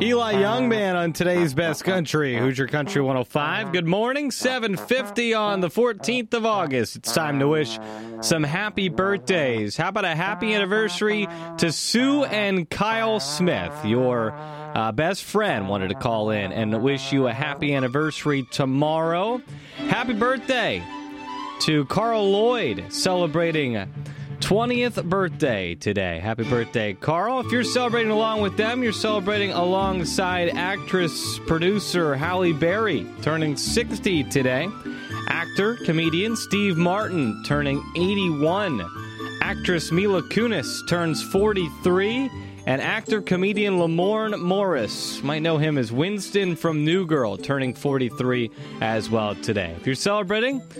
Eli Youngman on today's Best Country, Hoosier Country 105. Good morning, 7:50 on the 14th of August. It's time to wish some happy birthdays. How about a happy anniversary to Sue and Kyle Smith? Your best friend wanted to call in and wish you a happy anniversary tomorrow. Happy birthday to Carl Lloyd, celebrating 20th birthday today. Happy birthday, Carl. If you're celebrating along with them, you're celebrating alongside actress, producer Halle Berry, turning 60 today. Actor, comedian Steve Martin, turning 81. Actress Mila Kunis turns 43. And actor, comedian Lamorne Morris, might know him as Winston from New Girl, turning 43 as well today. If you're celebrating,